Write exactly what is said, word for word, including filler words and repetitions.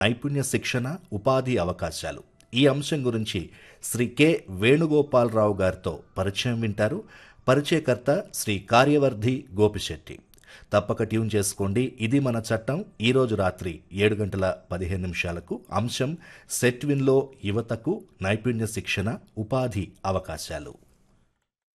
నైపుణ్య శిక్షణ ఉపాధి అవకాశాలు ఈ అంశం గురించి శ్రీ కె వేణుగోపాలరావు గారితో పరిచయం వింటారు. పరిచయకర్త శ్రీ కార్యవర్ధి గోపిశెట్టి. తప్పక ట్యూన్ చేసుకోండి. ఇది మన చట్టం. ఈరోజు రాత్రి ఏడు గంటల పదిహేను నిమిషాలకు అంశం సెట్విన్లో యువతకు నైపుణ్య శిక్షణ ఉపాధి అవకాశాలు.